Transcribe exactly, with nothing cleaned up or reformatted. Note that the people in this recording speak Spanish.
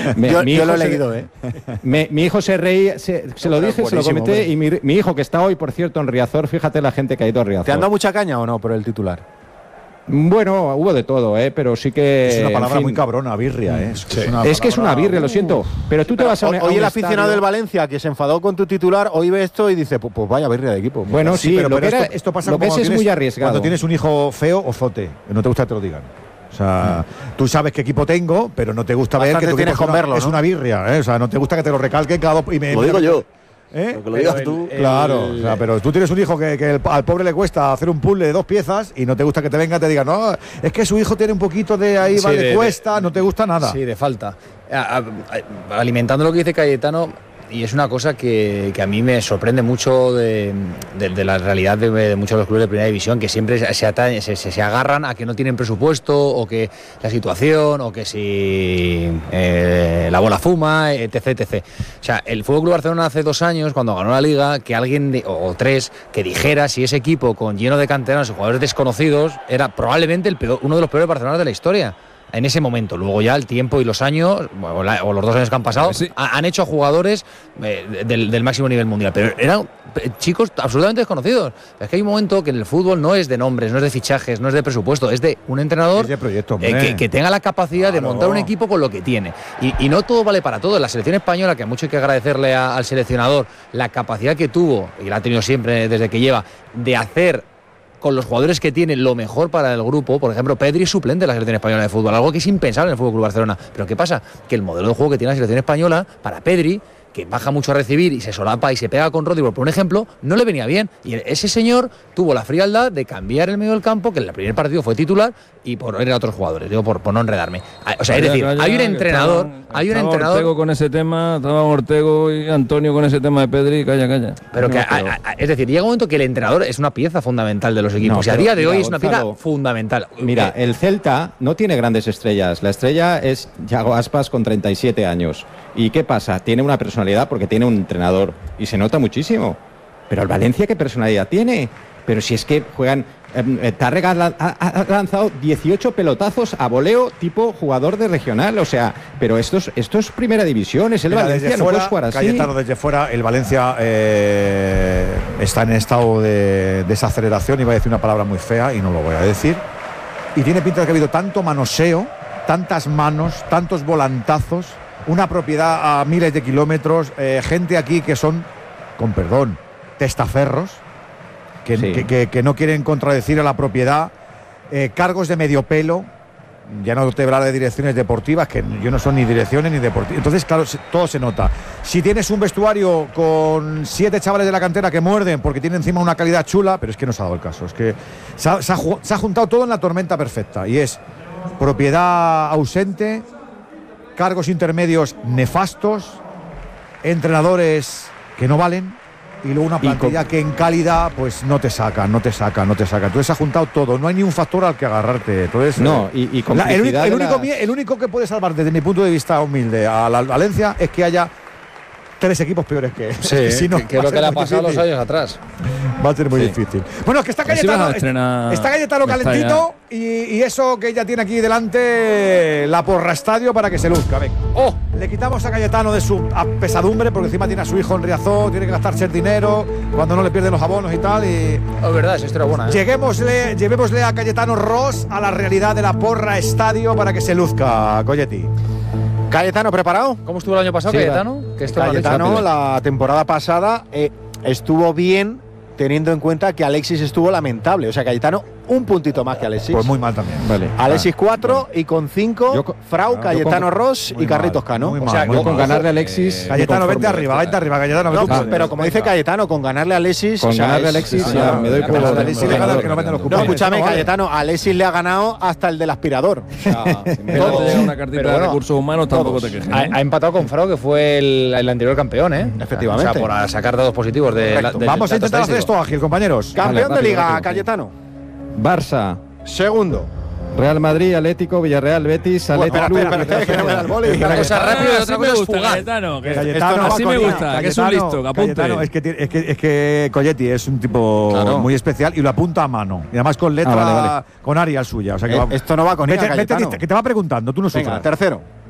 Me, yo mi yo lo he se, leído, ¿eh? Me, mi hijo se reía, se, se lo dije, se lo comenté, hombre. y mi, mi hijo, que está hoy, por cierto, en Riazor, fíjate la gente que ha ido a Riazor. ¿Te han dado mucha caña o no por el titular? Bueno, hubo de todo, ¿eh? Pero sí que... Es una palabra en fin, muy cabrona, birria, ¿eh? Es, sí. es, una es que es una birria, lo siento. Pero tú te pero vas a un, Hoy a un el aficionado estadio... del Valencia, que se enfadó con tu titular, hoy ve esto y dice, pues, pues vaya birria de equipo. Bueno, sí, sí pero, pero, pero pero era, esto, esto pasa lo que es, es muy arriesgado. Cuando tienes un hijo feo o zote, no te gusta que te lo digan. O sea, mm. tú sabes qué equipo tengo, pero no te gusta Bastante ver que tu tienes equipo con es, verlo, una, ¿no? es una birria, ¿eh? O sea, no te gusta que te lo recalquen cada dos... Y me, lo digo yo. ¿Eh? Lo que lo digas tú. El, claro, el, o sea, pero tú tienes un hijo que, que el, al pobre le cuesta hacer un puzzle de dos piezas y no te gusta que te venga y te diga, no, es que su hijo tiene un poquito de ahí, sí, vale, de, cuesta, de, no te gusta nada. Sí, de falta. A, a, a, alimentando lo que dice Cayetano, y es una cosa que, que a mí me sorprende mucho de, de, de la realidad de, de muchos de los clubes de primera división, que siempre se, atañe, se, se, se agarran a que no tienen presupuesto, o que la situación, o que si eh, la bola fuma, etc, etcétera. O sea, el F C Barcelona hace dos años, cuando ganó la Liga, que alguien, de, o tres, que dijera si ese equipo con lleno de canteranos y jugadores desconocidos era probablemente el peor, uno de los peores Barcelonas de la historia. En ese momento, luego ya el tiempo y los años, o, la, o los dos años que han pasado, sí. ha, han hecho jugadores eh, del, del máximo nivel mundial, pero eran chicos absolutamente desconocidos. Es que hay un momento que en el fútbol no es de nombres, no es de fichajes, no es de presupuesto, es de un entrenador es de proyecto, eh, que, que tenga la capacidad claro. de montar un equipo con lo que tiene. Y, y no todo vale para todo. La selección española, que mucho hay que agradecerle a, al seleccionador la capacidad que tuvo, y la ha tenido siempre desde que lleva, de hacer con los jugadores que tienen lo mejor para el grupo. Por ejemplo, Pedri es suplente de la selección española de fútbol, algo que es impensable en el F C Barcelona. Pero ¿qué pasa? Que el modelo de juego que tiene la selección española para Pedri, que baja mucho a recibir y se solapa y se pega con Rodri, por un ejemplo, no le venía bien. Y ese señor tuvo la frialdad de cambiar el medio del campo, que en el primer partido fue titular, y por ir a otros jugadores, digo, por, por no enredarme. O sea, calla, es decir, calla, hay un entrenador, estaba, hay un entrenador. Ortego con ese tema, estaba Ortego y Antonio con ese tema de Pedri, calla, calla. Pero que, no, pero... A, a, es decir, llega un momento que el entrenador es una pieza fundamental de los equipos. No, o sea, a día de mira, hoy es una Gonzalo, pieza fundamental. Mira, el Celta no tiene grandes estrellas. La estrella es Yago Aspas con treinta y siete años. ¿Y qué pasa? Tiene una personalidad porque tiene un entrenador y se nota muchísimo. Pero el Valencia, ¿qué personalidad tiene? Pero si es que juegan... Eh, Tárrega ha, ha lanzado dieciocho pelotazos a voleo tipo jugador de regional, o sea, pero esto es, esto es primera división, es el Mira, Valencia, no puedes jugar así. Cayetano, desde fuera, el Valencia eh, está en estado de desaceleración, iba a decir una palabra muy fea y no lo voy a decir, y tiene pinta de que ha habido tanto manoseo, tantas manos, tantos volantazos, una propiedad a miles de kilómetros, eh, gente aquí que son, con perdón, testaferros, que, sí. que, que, que no quieren contradecir a la propiedad, eh, cargos de medio pelo, ya no te hablar de direcciones deportivas, que yo no son ni direcciones ni deportivas. Entonces, claro, todo se nota. Si tienes un vestuario con siete chavales de la cantera que muerden porque tienen encima una calidad chula, pero es que no se ha dado el caso, es que se ha, se ha, se ha juntado todo en la tormenta perfecta, y es propiedad ausente, cargos intermedios nefastos, entrenadores que no valen, y luego una plantilla que en calidad pues no te saca, no te saca, no te saca. Entonces se ha juntado todo, no hay ni un factor al que agarrarte. Entonces, no, y, y la, el, único, el, único, las... el único que puede salvar desde mi punto de vista humilde a la Valencia es que haya tres equipos peores que él. Sí, si no, que, que es lo que le ha pasado difícil. Los años atrás. Va a ser muy sí. difícil. Bueno, es que está Cayetano, está, está Cayetano calentito y, y eso que ella tiene aquí delante, la porra estadio para que se luzca. Venga. Oh, le quitamos a Cayetano de su pesadumbre porque encima tiene a su hijo en Riazor, tiene que gastarse el dinero cuando no le pierden los abonos y tal. Y oh, es verdad, esa historia buena. ¿eh? Lleguémosle, llevémosle a Cayetano Ross a la realidad de la porra estadio para que se luzca, Coyetti. Cayetano, ¿preparado? ¿Cómo estuvo el año pasado, sí, Cayetano? Que Cayetano, la temporada pasada eh, estuvo bien, teniendo en cuenta que Alexis estuvo lamentable. O sea, Cayetano, un puntito más que Alexis. Pues muy mal también. Vale. Alexis cuatro vale. y con cinco, Frau, no, Cayetano con, Ross y Carlitos Cano. Muy mal, o sea, muy con ganarle a Alexis. Eh, Cayetano, vente arriba, vente arriba, Cayetano. No, no, pero como dice Cayetano, con ganarle a Alexis. Con o sea, ganarle a Alexis, es, ya, me doy por lo de que no venden los cupones. No, escúchame, Cayetano, a Alexis le ha ganado hasta el del aspirador. Si me llega una cartita de recursos humanos, tampoco te quejes. Ha empatado con Frau, que fue el anterior campeón, ¿eh? Efectivamente. O sea, por sacar datos positivos de. Vamos a intentar hacer esto ágil, compañeros. Campeón de Liga, Cayetano. Barça. Segundo. Real Madrid, Atlético, Villarreal, Betis, Atlético. Bueno, espera, espera, espera, que no me da el boli. Una cosa rápida y otra cosa es fugaz. Cayetano, que Cayetano, esto así me gusta, Cayetano, que es un listo, que apunte. Cayetano, es que, es que, es que Coyetti es un tipo claro. muy especial y lo apunta a mano. Y además con letra, ah, vale, vale. con Arial suya. O sea que eh, va, esto no va con ella, vete, vete, que te va preguntando, tú no sufras. Venga, tercero.